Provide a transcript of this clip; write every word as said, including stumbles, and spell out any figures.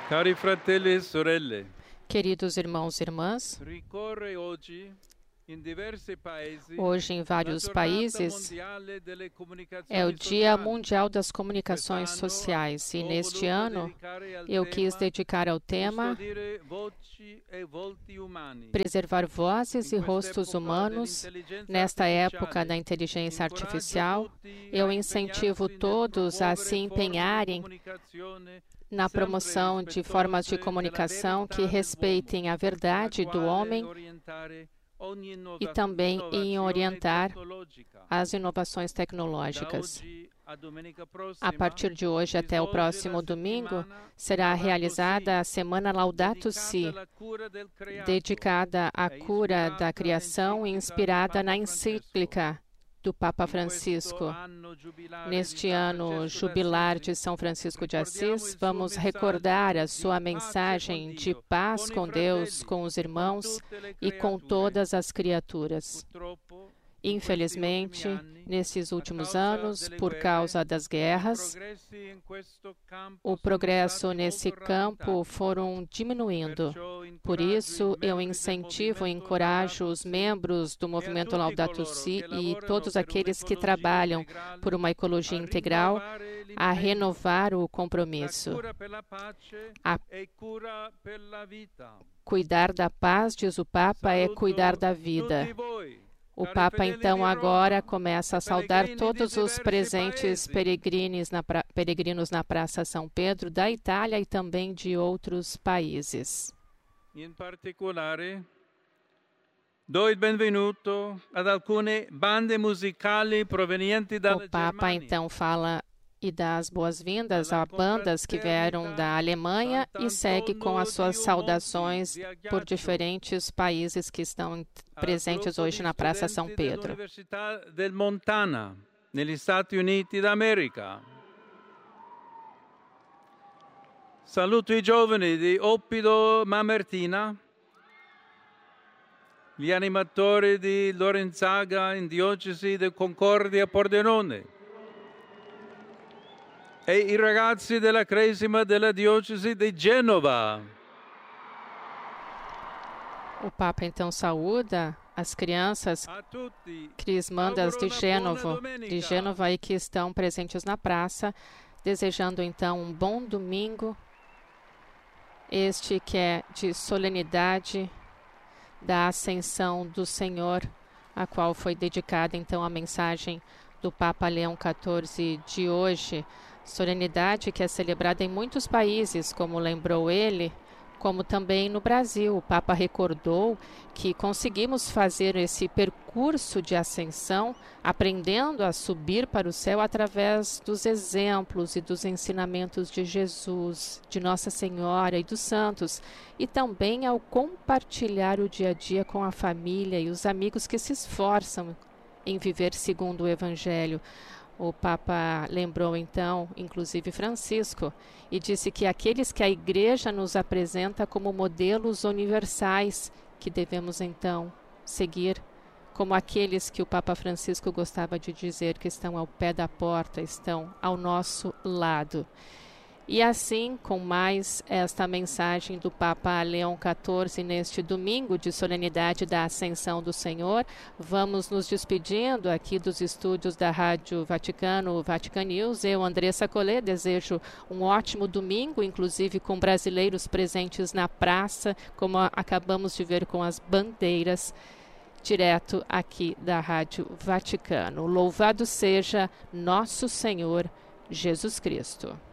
Cari fratelli e sorelle, Queridos irmãos e irmãs, ricorre oggi in diversi paesi hoje em la vários giornata países mondiale delle comunicazioni é o Dia sociali. Mundial das Comunicações Quest'anno Sociais e ho neste voluto ano dedicare al eu tema quis dedicar ao tema custodire voci e volti umani. preservar vozes e In rostos quest'epoca humanos. dell'intelligenza Nesta época artificiale, da inteligência incoraggio artificial, tutti eu a incentivo impegnarsi nel todos a promuovere se forme di empenharem comunicazione na sempre promoção de formas de rispettose comunicação della que verità respeitem a dell'uomo, verdade nella do quale homem orientare ogni innova- e também em innovazione orientar tecnologica. as inovações Da tecnológicas. oggi a domenica A prossima partir de hoje si até o svolge próximo la domingo, settimana será Laudato realizada a Si, Semana Laudato dedicata Si, alla cura del creato, dedicada à e cura da ispirata criação e all'enciclica inspirada del na Papa Francesco. encíclica do Papa In questo Francisco. anno giubilare Neste di San ano Francesco jubilar d'Assisi, de São Francisco de ricordiamo Assis, il suo vamos messaggio recordar a di sua pace mensagem con de Dio, paz con i com Deus, fratelli com os e con irmãos tutte le e com creature. todas as criaturas. Purtroppo, in questi Infelizmente, ultimi anni, nesses a últimos causa anos, delle por guerre, causa das i guerras, progressi in questo campo o sono progresso stati nesse molto campo rallentati. foram diminuindo. Perciò Por incoraggio isso, i eu membri del incentivo e movimento encorajo Laudato os Si membros do e a movimento tutti Laudato coloro Si che e lavorano todos per aqueles que un'ecologia trabalham integrale por uma ecologia a integral rinnovare a l'impegno. renovar o La compromisso. cura per la pace A e cura per la vita. cuidar da paz, diz o Papa, é cuidar Saluto da vida. tutti voi, O cari Papa fedeli então di agora Roma, começa a saudar pellegrini di todos os diversi presentes paesi, peregrinos na, pra- peregrinos na Praça São Pedro, da Itália e também de outros países. in particolare do il benvenuto ad alcune bande musicali provenienti dalla O Papa Germania. então fala e dá as boas-vindas a Alla bandas que vieram da Alemanha e segue com as suas saudações por diferentes países que estão al presentes gruppo hoje di na Praça São studenti Pedro. dell'Università del Montana, negli Stati Uniti d'America. Saluto i giovani di Oppido Mamertina, gli animatori di Lorenzaga in diocesi di Concordia Pordenone e i ragazzi della Cresima della diocesi di Genova. O Papa então saúda as crianças A tutti crismandas auguro de una buona Gênova, domenica. de Gênova e que estão presentes na praça, desejando então um bom domingo, este que é de solenidade da Ascensão do Senhor, a qual foi dedicada então a mensagem do Papa Leão quatorze de hoje, solenidade que é celebrada em muitos países, como lembrou ele, como também no Brasil. O Papa recordou que conseguimos fazer esse percurso de ascensão, aprendendo a subir para o céu através dos exemplos e dos ensinamentos de Jesus, de Nossa Senhora e dos santos, e também ao compartilhar o dia a dia com a família e os amigos que se esforçam em viver segundo o Evangelho. O Papa lembrou então, inclusive Francisco, e disse que aqueles que a Igreja nos apresenta como modelos universais que devemos então seguir, como aqueles que o Papa Francisco gostava de dizer que estão ao pé da porta, estão ao nosso lado. E assim, com mais esta mensagem do Papa Leão quatorze neste domingo de solenidade da Ascensão do Senhor, vamos nos despedindo aqui dos estúdios da Rádio Vaticano, Vatican News. Eu, Andressa Collet, desejo um ótimo domingo, inclusive com brasileiros presentes na praça, como a- acabamos de ver com as bandeiras, direto aqui da Rádio Vaticano. Louvado seja nosso Senhor Jesus Cristo.